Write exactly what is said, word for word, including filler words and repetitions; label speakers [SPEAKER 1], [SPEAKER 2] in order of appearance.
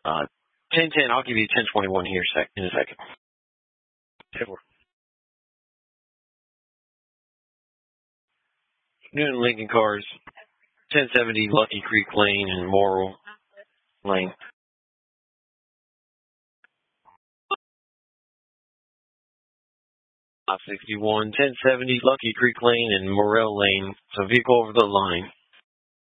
[SPEAKER 1] Uh, ten ten, I'll give you ten twenty-one here sec- in a second. New and Lincoln cars, ten seventy Lucky Creek Lane and Morrill Lane. five sixty-one, ten seventy Lucky Creek Lane and Morrill Lane. So vehicle over the line.